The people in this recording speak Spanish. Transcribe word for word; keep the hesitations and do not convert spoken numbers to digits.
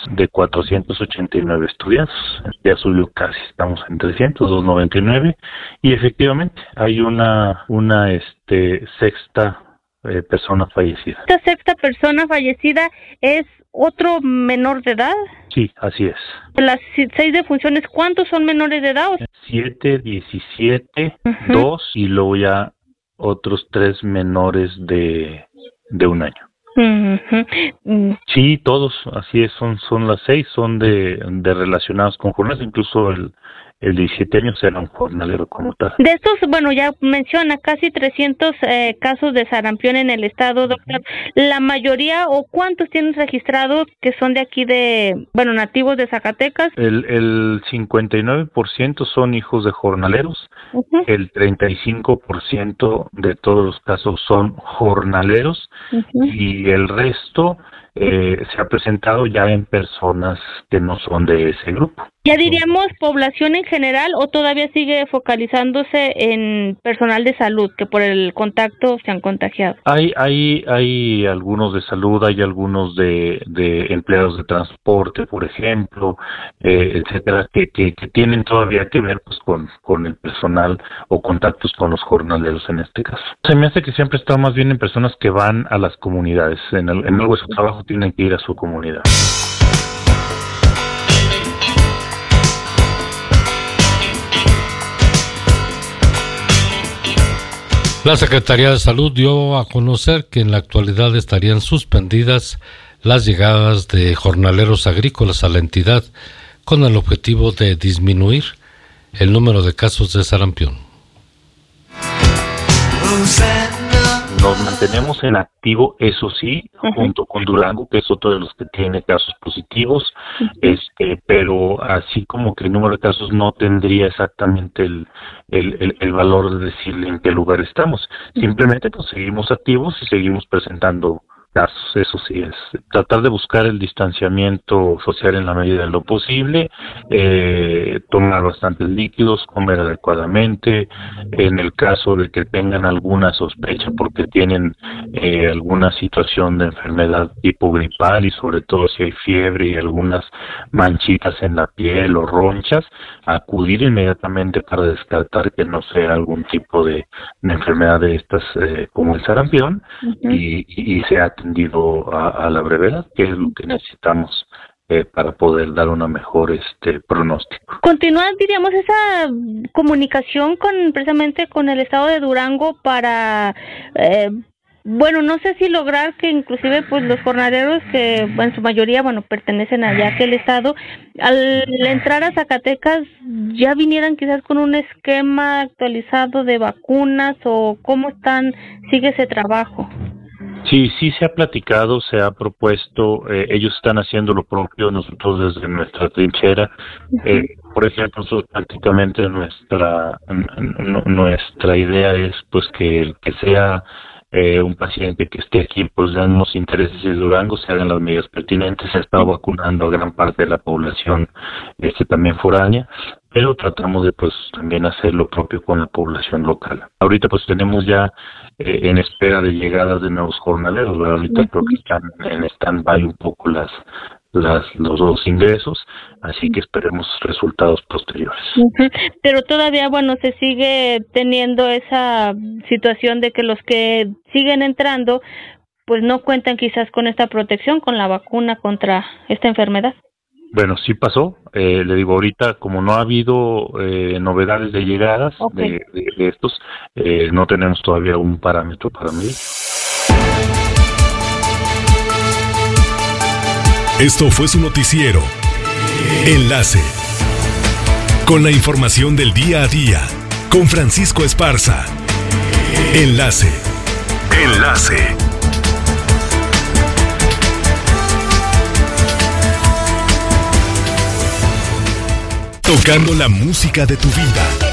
de cuatrocientos ochenta y nueve estudiados. Ya subió casi, estamos en trescientos, doscientos noventa y nueve, y efectivamente hay una, una este, sexta eh, persona fallecida. ¿Esta sexta persona fallecida es otro menor de edad? Sí, así es. Las seis defunciones, ¿cuántos son menores de edad? Siete, diecisiete, uh-huh. dos, y luego ya otros tres menores de, de un año. Uh-huh. Sí, todos, así es, son son las seis, son de, de relacionados con jornales, incluso el, el diecisiete años era un jornalero como tal. De estos, bueno, ya menciona casi trescientos eh, casos de sarampión en el estado, doctor. La mayoría, o ¿cuántos tienen registrados que son de aquí de, bueno, nativos de Zacatecas? El, el cincuenta y nueve por ciento son hijos de jornaleros, uh-huh. El treinta y cinco por ciento de todos los casos son jornaleros, uh-huh. Y el resto eh, se ha presentado ya en personas que no son de ese grupo. ¿Ya diríamos población en general o todavía sigue focalizándose en personal de salud que por el contacto se han contagiado? Hay hay hay algunos de salud, hay algunos de, de empleados de transporte, por ejemplo, eh, etcétera, que, que que tienen todavía que ver pues con con el personal o contactos con los jornaleros en este caso. Se me hace que siempre está más bien en personas que van a las comunidades, en el, en algo de su trabajo tienen que ir a su comunidad. La Secretaría de Salud dio a conocer que en la actualidad estarían suspendidas las llegadas de jornaleros agrícolas a la entidad con el objetivo de disminuir el número de casos de sarampión. Nos mantenemos en activo, eso sí, uh-huh. junto con Durango, que es otro de los que tiene casos positivos, uh-huh. este, pero así como que el número de casos no tendría exactamente el, el, el, el valor de decirle en qué lugar estamos. Uh-huh. Simplemente pues seguimos activos y seguimos presentando casos, eso sí es. Tratar de buscar el distanciamiento social en la medida de lo posible, eh, tomar bastantes líquidos, comer adecuadamente, en el caso de que tengan alguna sospecha porque tienen eh, alguna situación de enfermedad tipo gripal y sobre todo si hay fiebre y algunas manchitas en la piel o ronchas, acudir inmediatamente para descartar que no sea algún tipo de, de enfermedad de estas eh, como el sarampión, uh-huh. y, y sea atendido a, a la brevedad, que es lo que necesitamos eh, para poder dar una mejor este pronóstico. Continúa, diríamos, esa comunicación con precisamente con el estado de Durango para eh, bueno, no sé si lograr que inclusive pues los jornaleros que en su mayoría, bueno, pertenecen allá a aquel estado, al entrar a Zacatecas ya vinieran quizás con un esquema actualizado de vacunas, o cómo están, sigue ese trabajo. Sí, sí se ha platicado, se ha propuesto, eh, ellos están haciendo lo propio, nosotros desde nuestra trinchera, eh, por ejemplo, nosotros prácticamente nuestra n- nuestra idea es pues que que sea eh, un paciente que esté aquí, pues dan los intereses de Durango, se hagan las medidas pertinentes. Se ha estado vacunando a gran parte de la población este también foránea, pero tratamos de pues también hacer lo propio con la población local. Ahorita pues tenemos ya eh, en espera de llegadas de nuevos jornaleros, ¿verdad? Ahorita uh-huh. creo que están en stand-by un poco las las los dos ingresos, así que esperemos resultados posteriores. Uh-huh. Pero todavía, bueno, se sigue teniendo esa situación de que los que siguen entrando pues no cuentan quizás con esta protección, con la vacuna contra esta enfermedad. Bueno, sí pasó, eh, le digo ahorita, como no ha habido eh, novedades de llegadas okay. de, de, de estos, eh, no tenemos todavía un parámetro para medir. Esto fue su noticiero, Enlace, con la información del día a día, con Francisco Esparza. Enlace. Enlace. Tocando la música de tu vida.